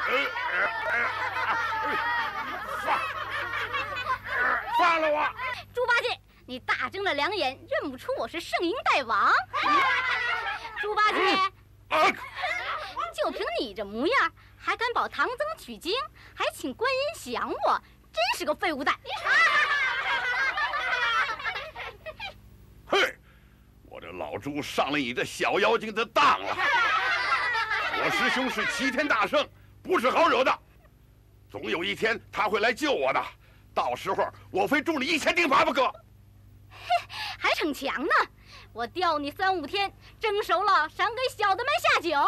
放了我！ 猪八戒，你大睁了两眼，认不出我是圣婴大王。猪八戒，就凭你这模样，还敢保唐僧取经，还请观音降我，真是个废物蛋！ 嘿，我这老猪上了你这小妖精的当了！我师兄是齐天大圣，不是好惹的。总有一天他会来救我的，到时候我非助你1000钉耙不可。 还逞强呢！我吊你3、5天，蒸熟了赏给小的们下酒。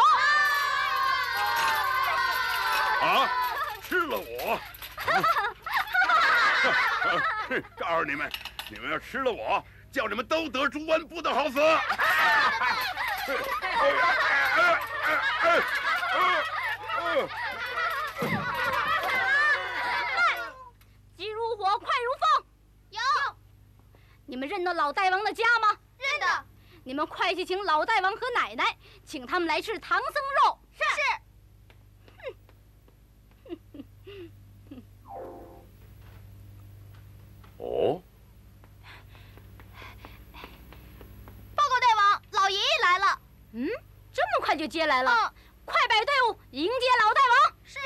啊！吃了我！告诉你们，你们要吃了我，叫你们都得猪瘟，不得好死！ 急如火，快如风。有。你们认得老大王的家吗？ 认得。 你们快去请老大王和奶奶，请他们来吃唐僧肉。 是。 哦。 报告大王，老爷爷来了。 这么快就接来了？快摆队伍迎接老大王。 是。